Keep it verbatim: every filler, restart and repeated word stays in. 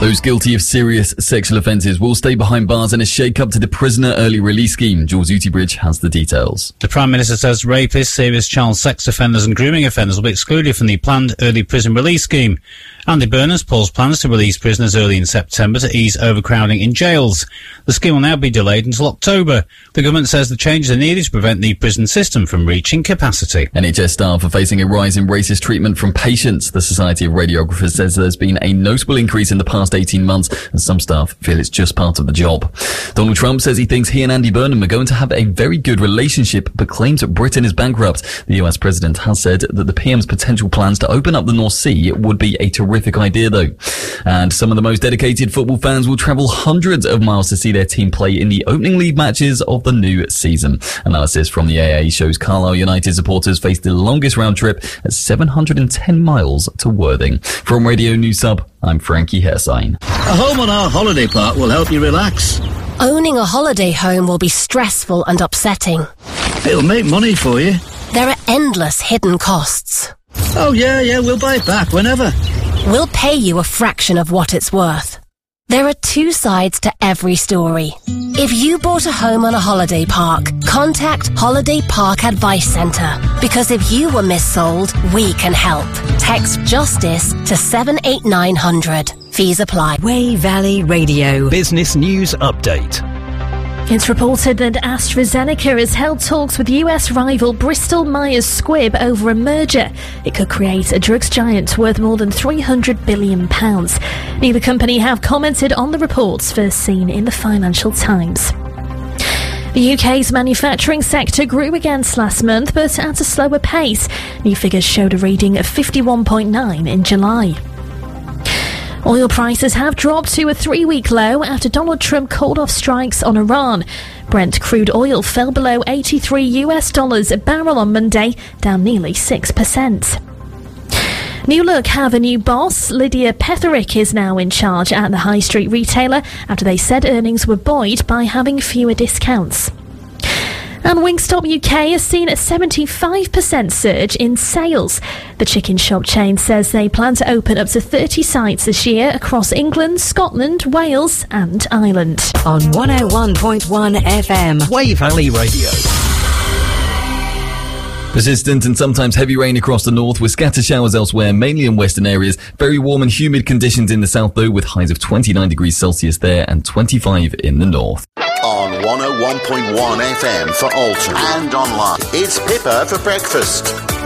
Those guilty of serious sexual offences will stay behind bars in a shake-up to the prisoner early release scheme. Jules Utibridge has the details. The Prime Minister says rapists, serious child sex offenders and grooming offenders will be excluded from the planned early prison release scheme. Andy Burnham has paused plans to release prisoners early in September to ease overcrowding in jails. The scheme will now be delayed until October. The government says the changes are needed to prevent the prison system from reaching capacity. N H S staff are facing a rise in racist treatment from patients. The Society of Radiographers says there's been a notable increase in the past eighteen months, and some staff feel it's just part of the job. Donald Trump says he thinks he and Andy Burnham are going to have a very good relationship, but claims that Britain is bankrupt. The U S president has said that the P M's potential plans to open up the North Sea would be a terrific idea, though. And some of the most dedicated football fans will travel hundreds of miles to see their team play in the opening league matches of the new season. Analysis from the A A shows Carlisle United supporters face the longest round trip at seven hundred ten miles to Worthing. From Radio News Sub, I'm Frankie Hairsign. A home on our holiday park will help you relax. Owning a holiday home will be stressful and upsetting. It'll make money for you. There are endless hidden costs. Oh yeah, yeah, we'll buy it back whenever. We'll pay you a fraction of what it's worth. There are two sides to every story. If you bought a home on a holiday park, contact Holiday Park Advice Centre. Because if you were missold, we can help. Text JUSTICE to seven eight nine hundred. Fees apply. Wey Valley Radio. Business News Update. It's reported that AstraZeneca has held talks with U S rival Bristol Myers Squibb over a merger. It could create a drugs giant worth more than three hundred billion pounds. Neither company have commented on the reports first seen in the Financial Times. The U K's manufacturing sector grew against last month, but at a slower pace. New figures showed a reading of fifty-one point nine in July. Oil prices have dropped to a three-week low after Donald Trump called off strikes on Iran. Brent crude oil fell below eighty-three US dollars a barrel on Monday, down nearly six percent. New Look have a new boss. Lydia Petherick is now in charge at the high street retailer after they said earnings were buoyed by having fewer discounts. And Wingstop U K has seen a seventy-five percent surge in sales. The chicken shop chain says they plan to open up to thirty sites this year across England, Scotland, Wales and Ireland. On one oh one point one F M. Wey Valley Radio. Persistent and sometimes heavy rain across the north with scattered showers elsewhere, mainly in western areas. Very warm and humid conditions in the south though, with highs of twenty-nine degrees Celsius there and twenty-five in the north. On one oh one point one F M for Alton and online. It's Pippa for breakfast.